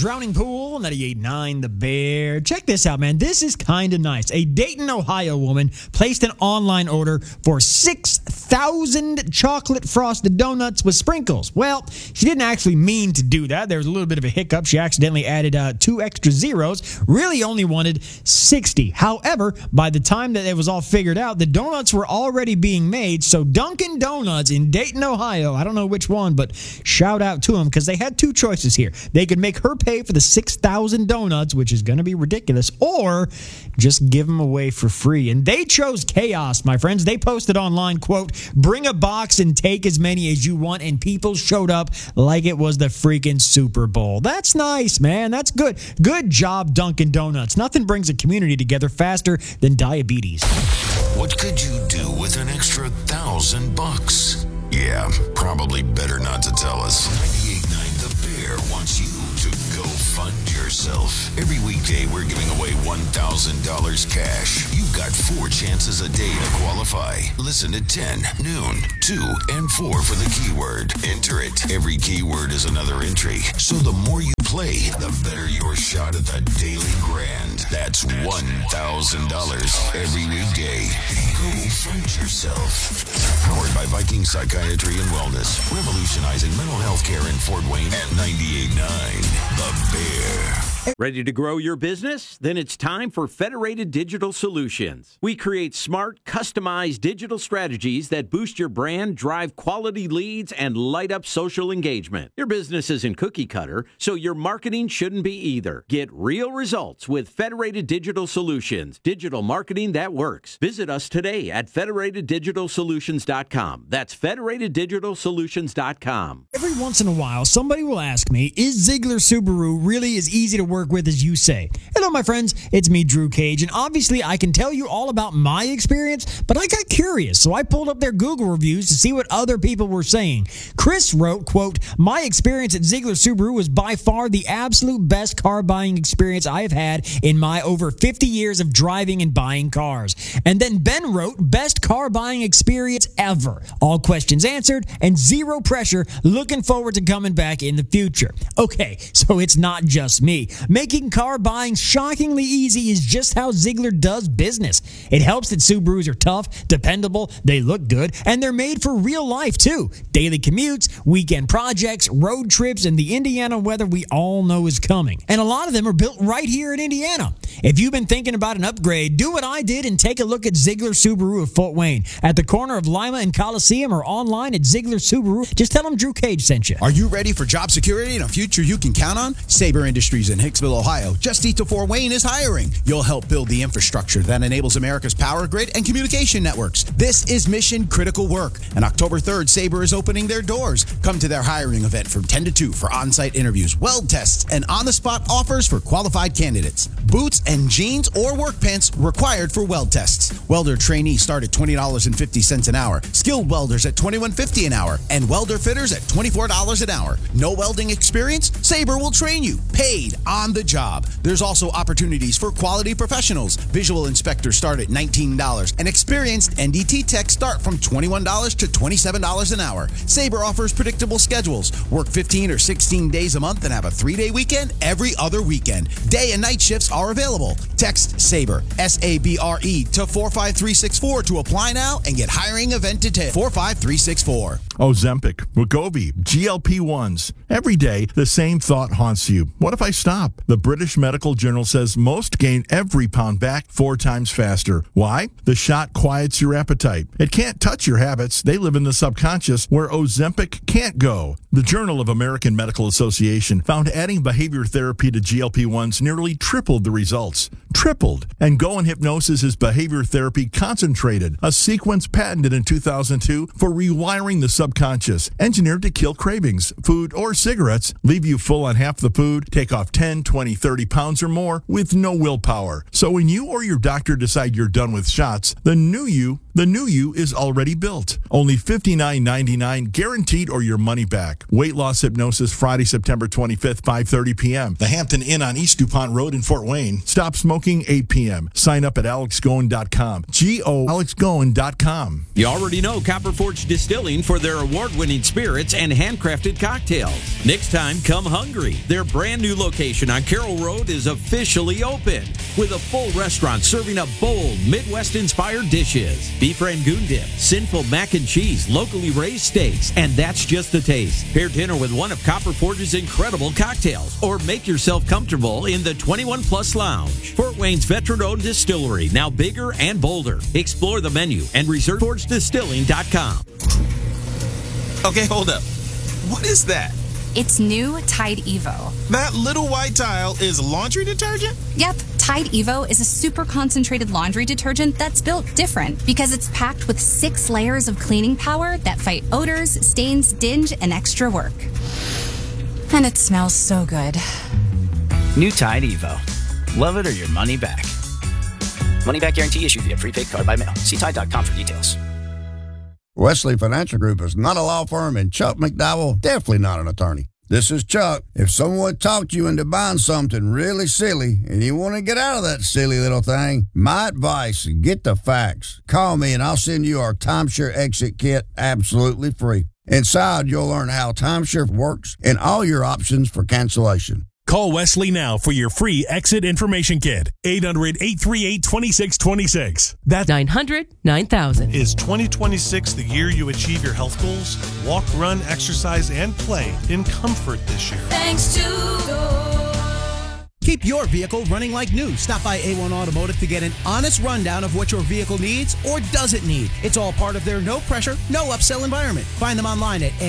Drowning Pool, 98.9 The Bear. Check this out, man. This is kind of nice. A Dayton, Ohio woman placed an online order for 6,000 chocolate frosted donuts with sprinkles. Well, she didn't actually mean to do that. There was a little bit of a hiccup. She accidentally added 2 extra zeros. Really only wanted 60. However, by the time that it was all figured out, the donuts were already being made. So Dunkin' Donuts in Dayton, Ohio, I don't know which one, but shout out to them because they had 2 choices here. They could make her pay for the 6,000 donuts, which is going to be ridiculous, or just give them away for free. And they chose chaos, my friends. They posted online, quote, "Bring a box and take as many as you want," and people showed up like it was the freaking Super Bowl. That's nice, man. That's good. Good job, Dunkin' Donuts. Nothing brings a community together faster than diabetes. What could you do with an extra $1,000? Yeah, probably better not to tell us. 98.9 The Bear wants you to go fund yourself. Every weekday, we're giving away $1,000 cash. You've got 4 chances a day to qualify. Listen at 10, noon, 2, and 4 for the keyword. Enter it. Every keyword is another entry. So the more you play, the better your shot at the daily grand. That's $1,000 every weekday. Go fund yourself. Powered by Viking Psychiatry and Wellness, revolutionizing mental health care in Fort Wayne at 98.9 The Bear. Ready to grow your business? Then it's time for Federated Digital Solutions. We create smart, customized digital strategies that boost your brand, drive quality leads, and light up social engagement. Your business isn't cookie cutter, so your marketing shouldn't be either. Get real results with Federated Digital Solutions, digital marketing that works. Visit us today at federateddigitalsolutions.com. That's federateddigitalsolutions.com. Every once in a while, somebody will ask me, is Ziegler Subaru really as easy to work with as you say? Hello, my friends. It's me, Drew Cage, and obviously I can tell you all about my experience, but I got curious, so I pulled up their Google reviews to see what other people were saying. Chris wrote, quote, "My experience at Ziegler Subaru was by far the absolute best car buying experience I have had in my over 50 years of driving and buying cars." And then Ben wrote, "Best car buying experience ever. All questions answered and zero pressure. Looking forward to coming back in the future." Okay, so it's not just me. Making car buying shockingly easy is just how Ziegler does business. It helps that Subarus are tough, dependable, they look good, and they're made for real life too. Daily commutes, weekend projects, road trips, and the Indiana weather we all know is coming. And a lot of them are built right here in Indiana. If you've been thinking about an upgrade, do what I did and take a look at Ziegler Subaru of Fort Wayne at the corner of Lima and Coliseum, or online at Ziegler Subaru. Just tell them Drew Cage sent you. Are you ready for job security and a future you can count on? Sabre Industries in Hicksville, Ohio, just east of Fort Wayne, is hiring. You'll help build the infrastructure that enables America's power grid and communication networks. This is mission critical work. And October 3rd, Sabre is opening their doors. Come to their hiring event from 10 to 2 for on-site interviews, weld tests, and on-the-spot offers for qualified candidates. Boots and jeans or work pants required for weld tests. Welder trainees start at $20.50 an hour. Skilled welders at $21.50 an hour. And welder fitters at $24 an hour. No welding experience? Sabre will train you. Paid on the job. There's also opportunities for quality professionals. Visual inspectors start at $19, and experienced NDT techs start from $21 to $27 an hour. Sabre offers predictable schedules. Work 15 or 16 days a month and have a 3-day weekend every other weekend. Day and night shifts are available. Text SABRE, S-A-B-R-E, to 45364 to apply now and get hiring event detail. 45364. Ozempic, Wegovy, GLP-1s. Every day, the same thought haunts you. What if I stop? The British Medical Journal says most gain every pound back 4 times faster. Why? The shot quiets your appetite. It can't touch your habits. They live in the subconscious, where Ozempic can't go. The Journal of American Medical Association found adding behavior therapy to GLP-1s nearly tripled the results. Tripled. And Go in Hypnosis is behavior therapy concentrated, a sequence patented in 2002 for rewiring the subconscious, engineered to kill cravings, food, or cigarettes, leave you full on half the food, take off 10, 20, 30 pounds or more with no willpower. So when you or your doctor decide you're done with shots, the new you The new you is already built. Only $59.99 guaranteed or your money back. Weight Loss Hypnosis Friday, September 25th, 5:30 p.m. The Hampton Inn on East DuPont Road in Fort Wayne. Stop smoking 8 p.m. Sign up at alexgoen.com. alexgoen.com. You already know Copper Forge Distilling for their award-winning spirits and handcrafted cocktails. Next time, come hungry. Their brand new location on Carroll Road is officially open with a full restaurant serving up bold Midwest-inspired dishes. Beef Rangoon dip, sinful mac and cheese, locally raised steaks, and that's just the taste. Pair dinner with one of Copper Forge's incredible cocktails, or make yourself comfortable in the 21-plus lounge. Fort Wayne's veteran-owned distillery, now bigger and bolder. Explore the menu and reserve forgedistilling.com. Okay, hold up. What is that? It's new Tide Evo. That little white tile is laundry detergent? Yep, Tide Evo is a super concentrated laundry detergent that's built different because it's packed with 6 layers of cleaning power that fight odors, stains, dinge, and extra work. And it smells so good. New Tide Evo. Love it or your money back. Money back guarantee issued via prepaid card by mail. See Tide.com for details. Wesley Financial Group is not a law firm, and Chuck McDowell definitely not an attorney. This is Chuck. If someone talked you into buying something really silly and you want to get out of that silly little thing, my advice, get the facts. Call me and I'll send you our timeshare exit kit absolutely free. Inside, you'll learn how timeshare works and all your options for cancellation. Call Wesley now for your free exit information kit. 800-838-2626. That's 900-9000. Is 2026 the year you achieve your health goals? Walk, run, exercise, and play in comfort this year. Thanks to Keep your vehicle running like new. Stop by A1 Automotive to get an honest rundown of what your vehicle needs or doesn't need. It's all part of their no pressure, no upsell environment. Find them online at